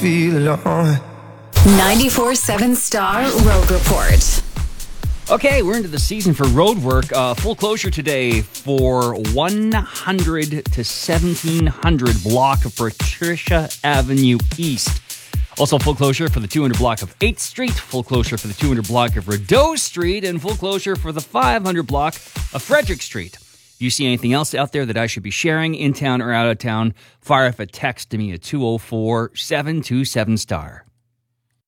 feel alone. 94.7 Star Road Report. Okay, we're into the season for road work. Full closure today for 100 to 1700 block of Patricia Avenue East. Also full closure for the 200 block of 8th Street, full closure for the 200 block of Rideau Street, and full closure for the 500 block of Frederick Street. If you see anything else out there that I should be sharing, in town or out of town, fire up a text to me at 204-727-STAR.